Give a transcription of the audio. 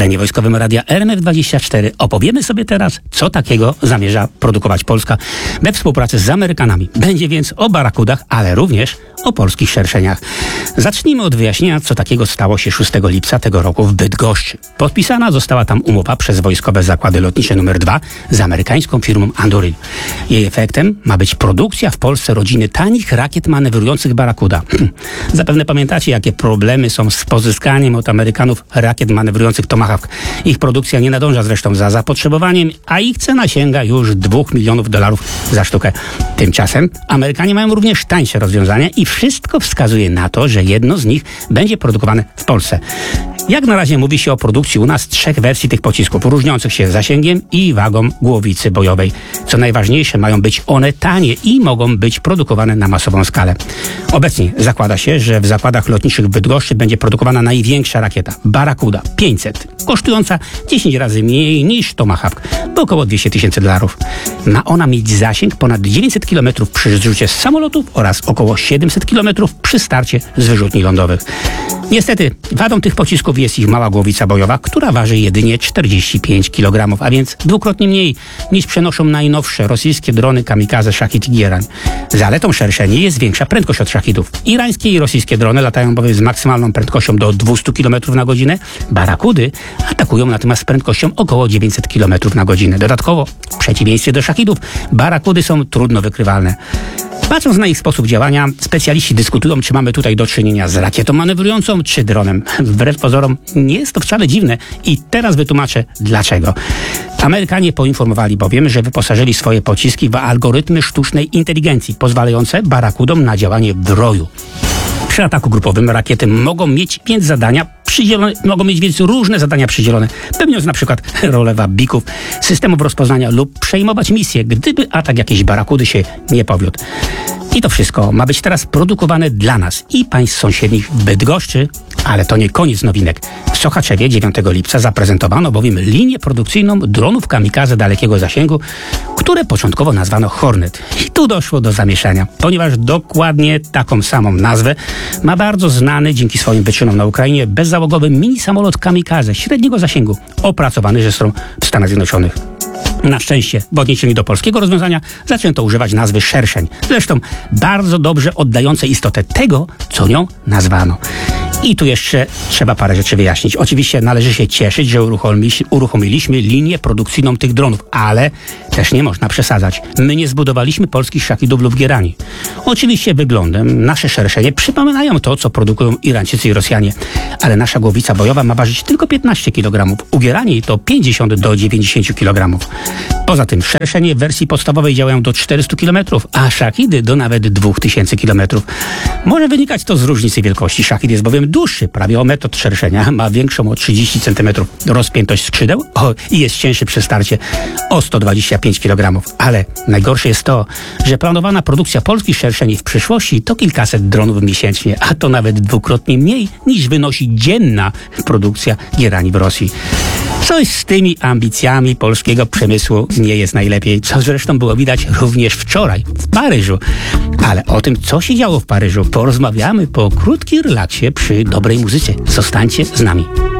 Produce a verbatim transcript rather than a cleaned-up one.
terenie wojskowym radia R M F dwadzieścia cztery opowiemy sobie teraz, co takiego zamierza produkować Polska we współpracy z Amerykanami. Będzie więc o barakudach, ale również o polskich szerszeniach. Zacznijmy od wyjaśnienia, co takiego stało się szóstego lipca tego roku w Bydgoszczy. Podpisana została tam umowa przez Wojskowe Zakłady Lotnicze numer dwa z amerykańską firmą Anduril. Jej efektem ma być produkcja w Polsce rodziny tanich rakiet manewrujących Barakuda. Zapewne pamiętacie, jakie problemy są z pozyskaniem od Amerykanów rakiet manewrujących Tomahawk. Ich produkcja nie nadąża zresztą za zapotrzebowaniem, a ich cena sięga już dwóch milionów dolarów za sztukę. Tymczasem Amerykanie mają również tańsze rozwiązania i wszystko wskazuje na to, że jedno z nich będzie produkowane w Polsce. Jak na razie mówi się o produkcji u nas trzech wersji tych pocisków, różniących się zasięgiem i wagą głowicy bojowej. Co najważniejsze, mają być one tanie i mogą być produkowane na masową skalę. Obecnie zakłada się, że w zakładach lotniczych w Bydgoszczy będzie produkowana największa rakieta, Barakuda pięćset, kosztująca dziesięć razy mniej niż Tomahawk, bo około dwieście tysięcy dolarów. Ma ona mieć zasięg ponad dziewięćset kilometrów przy zrzucie z samolotów oraz około siedemset kilometrów przy starcie z wyrzutni lądowych. Niestety, wadą tych pocisków jest ich mała głowica bojowa, która waży jedynie czterdzieści pięć kilogramów, a więc dwukrotnie mniej niż przenoszą najnowsze rosyjskie drony kamikaze Szachid i Gerań. Zaletą szerszeni jest większa prędkość od szachidów. Irańskie i rosyjskie drony latają bowiem z maksymalną prędkością do dwieście kilometrów na godzinę. Barakudy atakują natomiast z prędkością około dziewięćset kilometrów na godzinę. Dodatkowo, w przeciwieństwie do szachidów, barakudy są trudno wykrywalne. Patrząc na ich sposób działania, specjaliści dyskutują, czy mamy tutaj do czynienia z rakietą manewrującą, czy dronem. Wbrew pozorom nie jest to wcale dziwne i teraz wytłumaczę dlaczego. Amerykanie poinformowali bowiem, że wyposażyli swoje pociski w algorytmy sztucznej inteligencji, pozwalające barakudom na działanie w roju. Przy ataku grupowym rakiety mogą mieć więc zadania przydzielone, mogą mieć więc różne zadania przydzielone, pełniąc na przykład rolę wabików, systemów rozpoznania lub przejmować misje, gdyby atak jakiejś barakudy się nie powiódł. I to wszystko ma być teraz produkowane dla nas i państw sąsiednich w Bydgoszczy, ale to nie koniec nowinek. W Sochaczewie dziewiątego lipca zaprezentowano bowiem linię produkcyjną dronów kamikaze dalekiego zasięgu, które początkowo nazwano Hornet. I tu doszło do zamieszania, ponieważ dokładnie taką samą nazwę ma bardzo znany dzięki swoim wyczynom na Ukrainie bezzałogowy mini samolot kamikaze średniego zasięgu, opracowany zresztą w Stanach Zjednoczonych. Na szczęście w odniesieniu do polskiego rozwiązania zaczęto używać nazwy szerszeń, zresztą bardzo dobrze oddającej istotę tego, co nią nazwano. I tu jeszcze trzeba parę rzeczy wyjaśnić. Oczywiście należy się cieszyć, że uruchomiliśmy, uruchomiliśmy linię produkcyjną tych dronów, ale też nie można przesadzać. My nie zbudowaliśmy polskich szachidów lub Gerani. Oczywiście wyglądem nasze szerszenie przypominają to, co produkują Irańczycy i Rosjanie, ale nasza głowica bojowa ma ważyć tylko piętnaście kilogramów. U Gerani to pięćdziesiąt do dziewięćdziesięciu kilogramów. Poza tym szerszenie w wersji podstawowej działają do czterystu kilometrów, a szachidy do nawet dwóch tysięcy kilometrów. Może wynikać to z różnicy wielkości. Szachid jest bowiem dłuższy, prawie o metr od szerszenia, ma większą o trzydzieści centymetrów rozpiętość skrzydeł o, i jest cięższy przy starcie o sto dwadzieścia pięć kilogramów. Ale najgorsze jest to, że planowana produkcja polskich szerszeni w przyszłości to kilkaset dronów miesięcznie, a to nawet dwukrotnie mniej niż wynosi dzienna produkcja Gerani w Rosji. Coś z tymi ambicjami polskiego przemysłu nie jest najlepiej, co zresztą było widać również wczoraj w Paryżu. Ale o tym, co się działo w Paryżu, porozmawiamy po krótkiej relaksie przy dobrej muzyce. Zostańcie z nami.